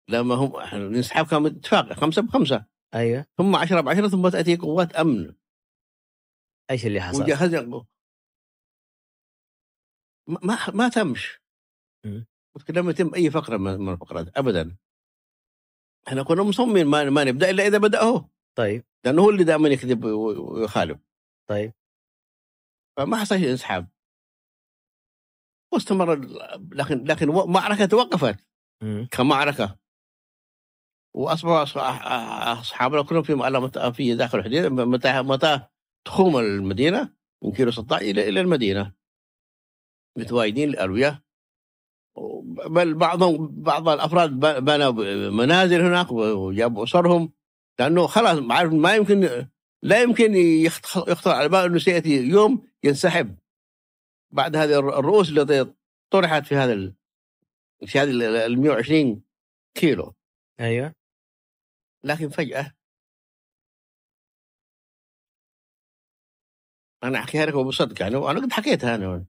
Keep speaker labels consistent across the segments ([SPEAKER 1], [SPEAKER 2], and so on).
[SPEAKER 1] لما هم الانسحاب كان اتفاق 5-5.
[SPEAKER 2] ايوه
[SPEAKER 1] هم 10-10، ثم تأتي قوات أمن.
[SPEAKER 2] ايش اللي حصل؟
[SPEAKER 1] وجهز ما تمش. لم يتم أي فقرة من الفقرات أبدا. احنا كنا مصممين ما نبدأ إلا إذا بدأ هو.
[SPEAKER 2] طيب
[SPEAKER 1] لأنه هو اللي دائما يكذب ويخالف.
[SPEAKER 2] طيب
[SPEAKER 1] فما حصل انسحاب واستمر. لكن معركة توقفت كمعركة، وأصبح أصحابنا كلهم في داخل الحديدة. متى تخوم المدينة من كيلو 16 إلى المدينة متواجدين الألوية. بل بعض الأفراد بنوا منازل هناك وجابوا أسرهم، لأنه خلاص ما يمكن، لا يمكن يخطر على بال أنه سيأتي يوم ينسحب بعد هذه الرؤوس اللي طرحت في هذه 120 كيلو.
[SPEAKER 2] ايوه
[SPEAKER 1] لكن فجأة أنا أحكيها لك وبصدق يعني، وأنا قد حكيتها أنا.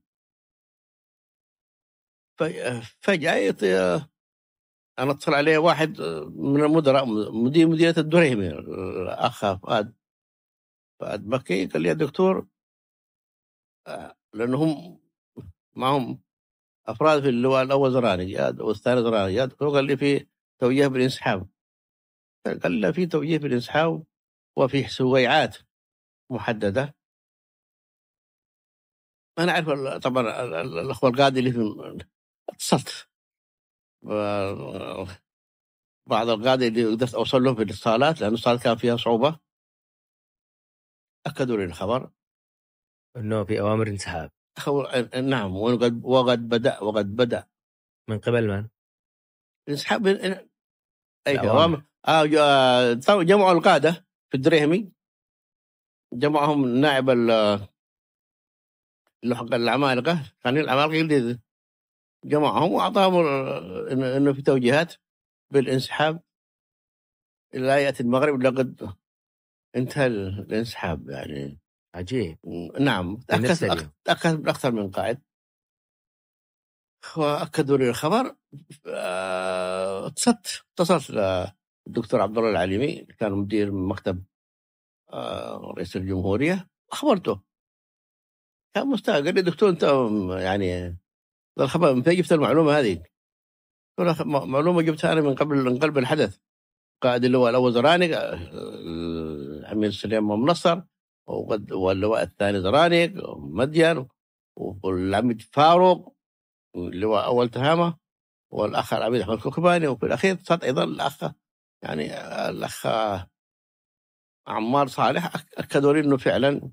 [SPEAKER 1] فجأة أنا اتصل عليه واحد من المدراء، مدير مديرية الدريهمي، الأخ فؤاد بكي، قال لي يا دكتور، لأنهم معهم أفراد في اللواء الأول زراني والثاني زراني، قال لي في توجيه بالانسحاب. قال لي في توجيه بالانسحاب وفي سويعات محددة. أنا أعرف طبعا الأخوة القادة اللي في اتصلت بعض القادة اللي قدرت أوصل لهم في الاتصالات، لأن الاتصالات كان فيها صعوبة. أكدوا لي الخبر
[SPEAKER 2] انه في اوامر انسحاب.
[SPEAKER 1] نعم، وقد بدأ
[SPEAKER 2] من قبل من؟
[SPEAKER 1] الانسحاب. أي
[SPEAKER 2] الأوامر.
[SPEAKER 1] أوامر. جمعوا القادة في الدريهمي، جمعهم النائب اللي حق العمالقة، كان العمالقة اللي جمعهم وأعطاهم إنه في توجيهات بالانسحاب إلى يأتي المغرب. لقد انتهى الانسحاب يعني.
[SPEAKER 2] عجيب.
[SPEAKER 1] نعم، تأكد أكثر من قائد وأكدوا لي الخبر. اتصلت الدكتور عبد الله العليمي، كان مدير مكتب رئيس الجمهورية، أخبرته. كان مستاء، قال لي دكتور أنت يعني الخبر من فين جبت المعلومة هذه؟ معلومة جبتها أنا من قلب الحدث. قائد اللواء الأول زرانق، الأمير سليمان منصر، واللواء الثاني زرانق مدين، والعميد فاروق اللواء أول تهامة، والأخ العميد أحمد كوكباني، وفي الأخير صار أيضا الأخ عمار صالح. أكدوا لي إنه فعلا،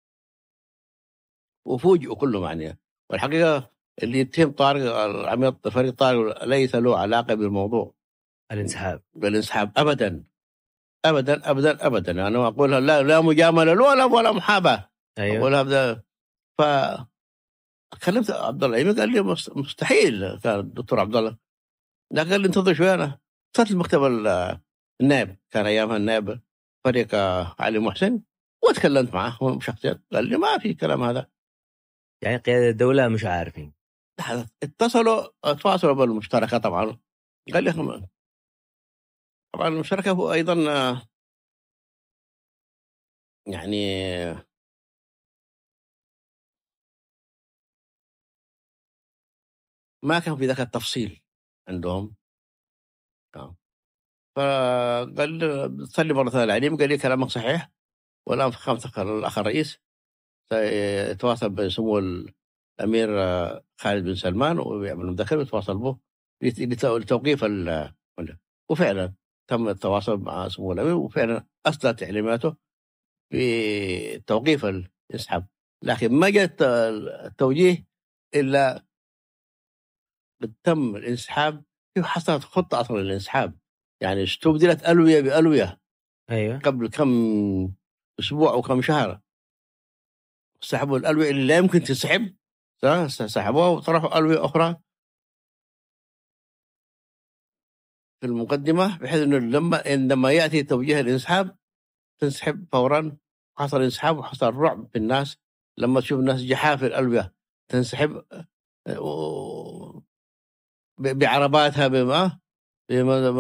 [SPEAKER 1] وفوجئوا كلهم يعني. والحقيقة اللي يتهم طارق العميد فريق طارق ليس له علاقة بالموضوع بالانسحاب أبدا أبدا أبدا أبدا. أنا أقولها لا مجاملة ولا محاباة.
[SPEAKER 2] أيوة.
[SPEAKER 1] أقولها بدا. فكلمت عبد الله العليمي، قال لي مستحيل. كان الدكتور عبد الله، لكن قال لي انتظر شوي. أنا اتصلت المكتب النائب، كان أيامها النائب فريق علي محسن، وتكلمت معه شخصيا. قال لي ما في كلام هذا.
[SPEAKER 2] يعني قيادة الدولة مش عارفين.
[SPEAKER 1] تواصلوا بالمشتركة طبعا. قال لي طبعا المشتركة هو أيضا يعني ما كان في ذاك التفصيل عندهم. فقال صلي مرة ثانية العليم، قال لي كلامك صحيح، والآن فخامتك الأخ الرئيس سيتواصل بسمو الأمير خالد بن سلمان ويعمل مدخل ويتواصل به لتوقيف وفعلا تم التواصل مع سمو الأمير، وفعلا أصدر تعليماته بتوقيف الإسحاب. لكن ما جاء التوجيه إلا تم الانسحاب. حصلت خطة أصلا للانسحاب، يعني استبدلت ألوية بألوية.
[SPEAKER 2] أيوة.
[SPEAKER 1] قبل كم أسبوع أو كم شهر سحبوا الألوية اللي لا يمكن تسحب، سحبوها وطرحوا ألوية أخرى في المقدمة، بحيث إنه عندما يأتي توجيه الانسحاب تنسحب فورا. حصل انسحاب وحصل رعب في الناس لما تشوف الناس جحافل الألوية تنسحب بعرباتها بما